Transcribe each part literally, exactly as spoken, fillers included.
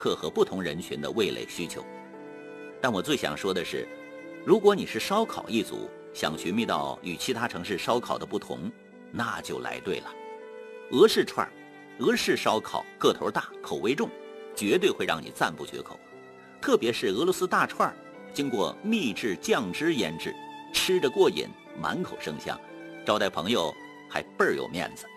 克合不同人群的味蕾需求。但我最想说的是，如果你是烧烤一族，想寻觅到与其他城市烧烤的不同，那就来对了。俄式串、俄式烧烤个头大，口味重，绝对会让你赞不绝口。特别是俄罗斯大串，经过秘制酱汁腌制，吃着过瘾，满口生香，招待朋友还倍儿有面子。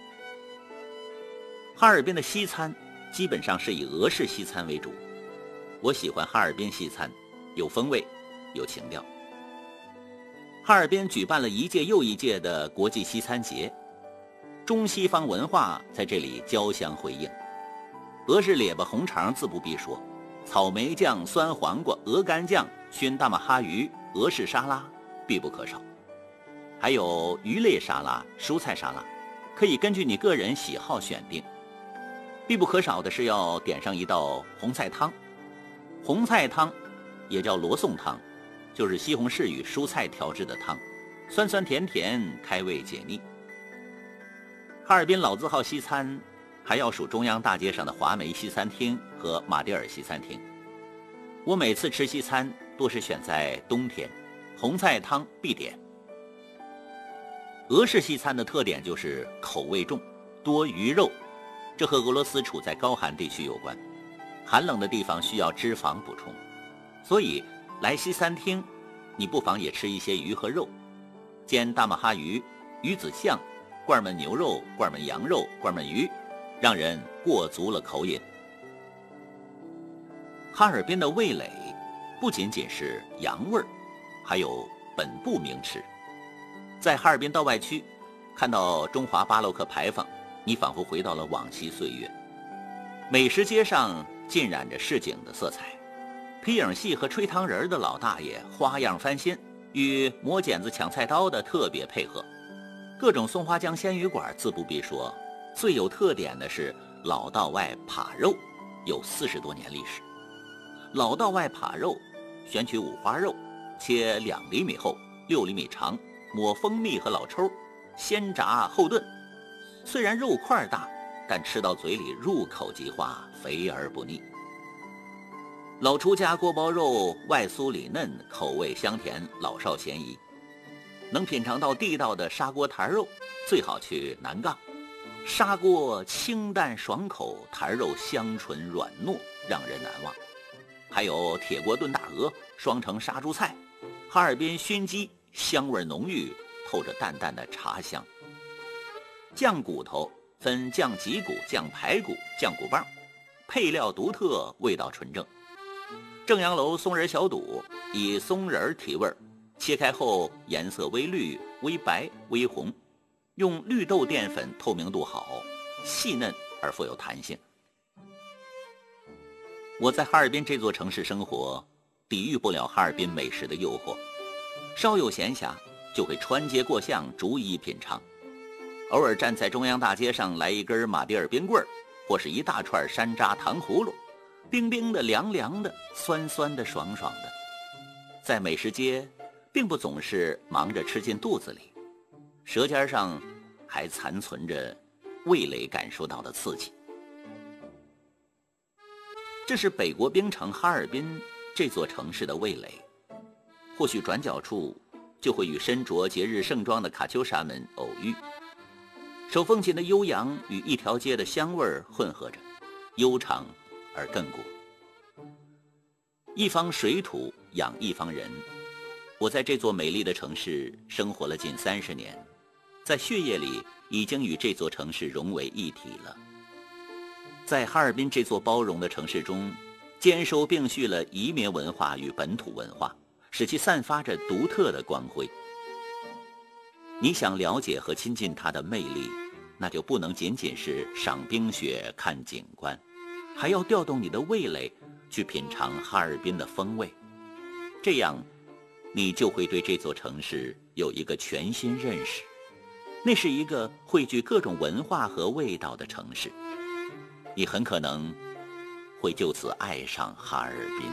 哈尔滨的西餐基本上是以俄式西餐为主，我喜欢哈尔滨西餐，有风味，有情调。哈尔滨举办了一届又一届的国际西餐节，中西方文化在这里交相辉映。俄式列巴红肠自不必说，草莓酱、酸黄瓜、鹅肝酱、熏大马哈鱼、俄式沙拉必不可少。还有鱼类沙拉、蔬菜沙拉，可以根据你个人喜好选定。必不可少的是要点上一道红菜汤。红菜汤也叫罗宋汤，就是西红柿与蔬菜调制的汤，酸酸甜甜，开胃解腻。哈尔滨老字号西餐还要数中央大街上的华梅西餐厅和马迭尔西餐厅。我每次吃西餐都是选在冬天，红菜汤必点。俄式西餐的特点就是口味重，多鱼肉，这和俄罗斯处在高寒地区有关，寒冷的地方需要脂肪补充，所以来西餐厅你不妨也吃一些鱼和肉，煎大马哈鱼、鱼子酱、罐焖牛肉、罐焖羊肉、罐焖鱼，让人过足了口瘾。哈尔滨的味蕾不仅仅是洋味儿，还有本部名吃。在哈尔滨道外区看到中华巴洛克牌坊，你仿佛回到了往昔岁月。美食街上浸染着市井的色彩，皮影戏和吹糖人的老大爷花样翻新，与磨剪子抢菜刀的特别配合。各种松花江鲜鱼馆自不必说，最有特点的是老道外扒肉，有四十多年历史。老道外扒肉选取五花肉，切两厘米厚、六厘米长，抹蜂蜜和老抽，先炸后炖。虽然肉块大，但吃到嘴里入口即化，肥而不腻。老厨家锅包肉外酥里嫩，口味香甜，老少咸宜。能品尝到地道的砂锅坛肉，最好去南杠。砂锅清淡爽口，坛肉香醇软糯，让人难忘。还有铁锅炖大鹅、双城杀猪菜、哈尔滨熏鸡，香味浓郁，透着淡淡的茶香。酱骨头分酱脊骨、酱排骨、酱骨棒，配料独特，味道纯正。正阳楼松仁小肚以松仁提味，切开后颜色微绿、微白、微红，用绿豆淀粉，透明度好，细嫩而富有弹性。我在哈尔滨这座城市生活，抵御不了哈尔滨美食的诱惑，稍有闲暇就会穿街过巷逐一品尝。偶尔站在中央大街上来一根马迭尔冰棍儿，或是一大串山楂糖葫芦，冰冰的、凉凉的，酸酸的、爽爽的。在美食街并不总是忙着吃进肚子里，舌尖上还残存着味蕾感受到的刺激。这是北国冰城哈尔滨这座城市的味蕾，或许转角处就会与身着节日盛装的卡秋莎们偶遇。手风琴的悠扬与一条街的香味混合着，悠长而亘古。一方水土养一方人，我在这座美丽的城市生活了近三十年，在血液里已经与这座城市融为一体了。在哈尔滨这座包容的城市中，兼收并蓄了移民文化与本土文化，使其散发着独特的光辉。你想了解和亲近它的魅力，那就不能仅仅是赏冰雪看景观，还要调动你的味蕾去品尝哈尔滨的风味。这样你就会对这座城市有一个全新认识，那是一个汇聚各种文化和味道的城市。你很可能会就此爱上哈尔滨。